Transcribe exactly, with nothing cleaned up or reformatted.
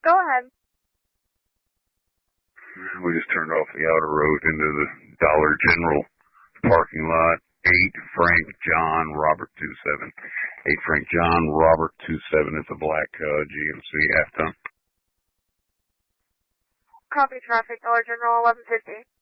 Go ahead. We just turned off the outer road into the Dollar General parking lot. eight Frank John Robert two seven. eight Frank John Robert two seven. It's a black uh, G M C half ton. Copy traffic, Dollar General eleven fifty.